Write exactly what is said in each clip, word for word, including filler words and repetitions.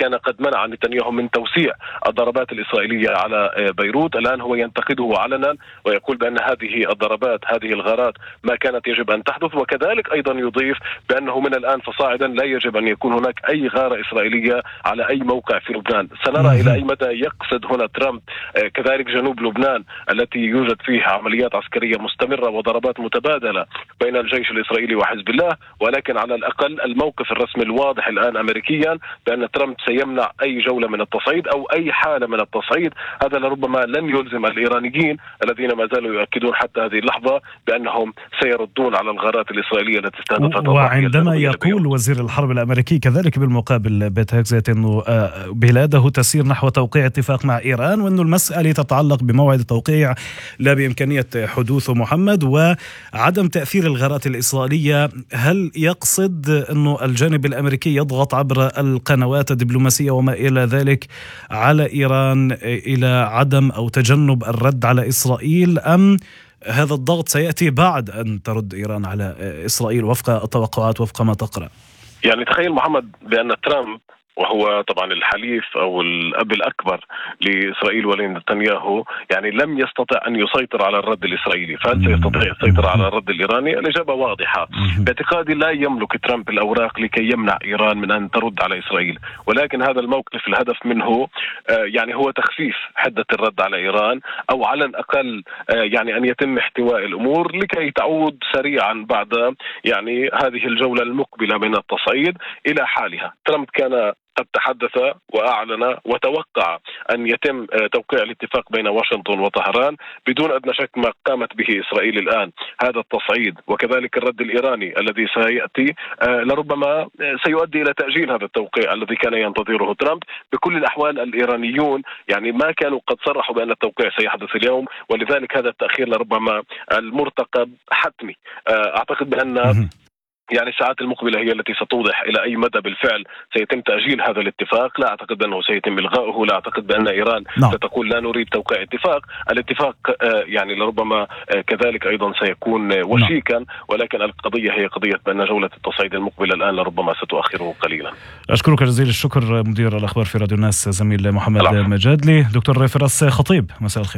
كان قد منع نتنياهو من توسيع الضربات الإسرائيلية على بيروت. الآن هو ينتقده علنا ويقول بأن هذه الضربات هذه الغارات ما كانت يجب أن تحدث، وكذلك أيضا يضيف بأنه من الآن فصاعدا لا يجب أن يكون هناك أي غارة إسرائيلية على أي موقع في لبنان. سنرى إلى أي مدى يقصد هنا ترامب كذلك جنوب لبنان التي يوجد فيها عمليات عسكرية مستمرة وضربات متبادلة بين الجيش الإسرائيلي وحزب الله، ولكن على الأقل الموقف الرسمي الواضح الآن أمريكيا بأن ترامب سيمنع أي جولة من التصعيد أو أي حالة من التصعيد. هذا لربما لن يلزم الإيرانيين الذين ما زالوا يؤكدون حتى هذه اللحظة بأنهم سيردون على الغارات الإسرائيلية التي استهدفت. وعندما يقول وزير الحرب الأمريكي كذلك بالمقابل بيت هيكسيت أنه بلاده تسير نحو توقيع اتفاق مع إيران، وأنه المسألة تتعلق بموعد التوقيع لا بإمكانية حدوثه محمد وعدم تأثير الغارات الإسرائيلية، هل يقصد أنه الجانب الأمريكي يضغط عبر القنوات الدبلوماسية وما إلى ذلك على إيران إلى عدم أو تجنب الرد على إسرائيل، أم هذا الضغط سيأتي بعد أن ترد إيران على إسرائيل وفق التوقعات وفق ما تقرأ؟ يعني تخيل محمد بأن ترامب وهو طبعا الحليف أو الأب الأكبر لإسرائيل ولنتنياهو يعني لم يستطع أن يسيطر على الرد الإسرائيلي، فهل سيستطيع السيطرة على الرد الإيراني؟ الإجابة واضحة. باعتقادي لا يملك ترامب الأوراق لكي يمنع إيران من أن ترد على إسرائيل، ولكن هذا الموقف الهدف منه يعني هو تخفيف حدة الرد على إيران، أو على الأقل يعني أن يتم احتواء الأمور لكي تعود سريعا بعد يعني هذه الجولة المقبلة من التصعيد إلى حالها. ترامب كان قد تحدث وأعلن وتوقع أن يتم توقيع الاتفاق بين واشنطن وطهران بدون أدنى شك ما قامت به إسرائيل الآن. هذا التصعيد وكذلك الرد الإيراني الذي سيأتي لربما سيؤدي إلى تأجيل هذا التوقيع الذي كان ينتظره ترامب. بكل الأحوال الإيرانيون يعني ما كانوا قد صرحوا بأن التوقيع سيحدث اليوم، ولذلك هذا التأخير لربما المرتقب حتمي. أعتقد بأن يعني الساعات المقبلة هي التي ستوضح إلى أي مدى بالفعل سيتم تأجيل هذا الاتفاق. لا أعتقد أنه سيتم إلغاؤه، لا أعتقد بأن إيران نعم. ستقول لا نريد توقيع اتفاق. الاتفاق يعني لربما كذلك أيضا سيكون وشيكا نعم. ولكن القضية هي قضية بأن جولة التصعيد المقبلة الآن لربما ستؤخره قليلا. أشكرك جزيل الشكر مدير الأخبار في راديو الناس زميل محمد نعم. مجادلي. دكتور فراس خطيب، مساء الخير.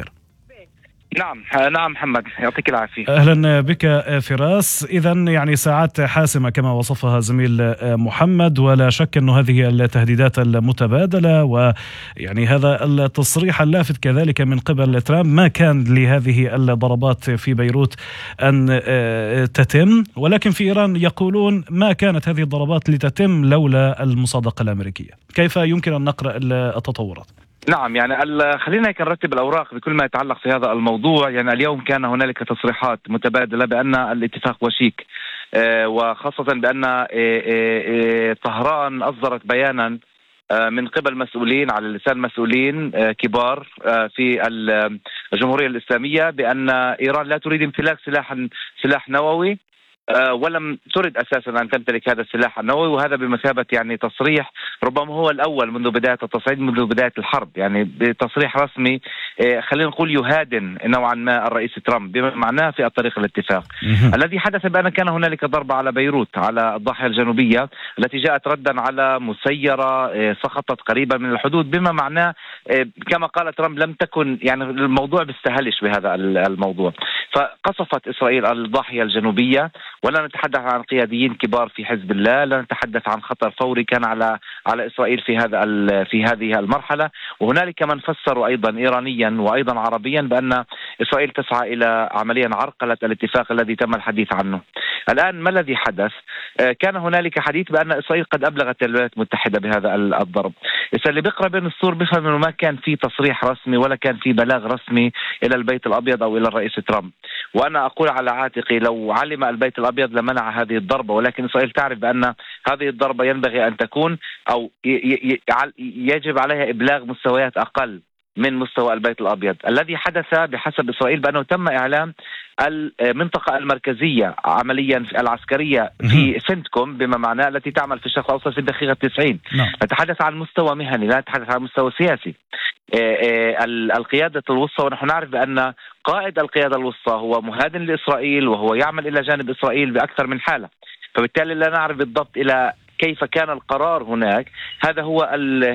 نعم نعم محمد، يعطيك العافية. أهلا بك فراس. إذن يعني ساعات حاسمة كما وصفها زميل محمد، ولا شك أن هذه التهديدات المتبادلة ويعني هذا التصريح اللافت كذلك من قبل ترامب ما كان لهذه الضربات في بيروت أن تتم، ولكن في إيران يقولون ما كانت هذه الضربات لتتم لولا المصادقة الأمريكية. كيف يمكن أن نقرأ التطورات؟ نعم يعني خلينا نرتب الأوراق بكل ما يتعلق في هذا الموضوع. يعني اليوم كان هنالك تصريحات متبادلة بأن الاتفاق وشيك، وخاصة بأن طهران أصدرت بيانا من قبل مسؤولين على لسان مسؤولين كبار في الجمهورية الإسلامية بأن إيران لا تريد امتلاك سلاح سلاح نووي ولم ترد أساسا أن تمتلك هذا السلاح النووي، وهذا بمثابة يعني تصريح ربما هو الأول منذ بداية التصعيد منذ بداية الحرب، يعني بتصريح رسمي خلينا نقول يهادن نوعا ما الرئيس ترامب بما معناه في الطريق الاتفاق. الذي حدث بأن كان هنالك ضربة على بيروت على الضاحية الجنوبية التي جاءت ردا على مسيرة سقطت قريبا من الحدود، بما معناه كما قال ترامب لم تكن يعني الموضوع بيستهلش بهذا الموضوع. فقصفت إسرائيل الضاحية الجنوبية، ولا نتحدث عن قياديين كبار في حزب الله، لا نتحدث عن خطر فوري كان على على إسرائيل في هذا في هذه المرحلة. وهنالك من فسروا أيضا إيرانيا وأيضا عربيا بأن إسرائيل تسعى إلى عمليا عرقلة الاتفاق الذي تم الحديث عنه. الآن ما الذي حدث؟ كان هنالك حديث بأن إسرائيل قد أبلغت الولايات المتحدة بهذا الضرب. اللي بيقرأ بين السطور بيفهم إنه ما كان في تصريح رسمي ولا كان في بلاغ رسمي إلى البيت الأبيض أو إلى الرئيس ترامب. وأنا أقول على عاتقي لو علم البيت الأبيض لمنع هذه الضربة، ولكن إسرائيل تعرف بأن هذه الضربة ينبغي أن تكون أو يجب عليها إبلاغ مستويات أقل من مستوى البيت الأبيض. الذي حدث بحسب إسرائيل بأنه تم إعلام المنطقة المركزية عمليا العسكرية في سنتكوم بما معناه التي تعمل في الشرق الأوسط في الدقيقة تسعين. نتحدث عن مستوى مهني، لا نتحدث عن مستوى سياسي. القيادة الوسطى، ونحن نعرف بأن قائد القيادة الوسطى هو مهادن لإسرائيل وهو يعمل إلى جانب إسرائيل بأكثر من حالة، فبالتالي لا نعرف بالضبط إلى كيف كان القرار هناك. هذا هو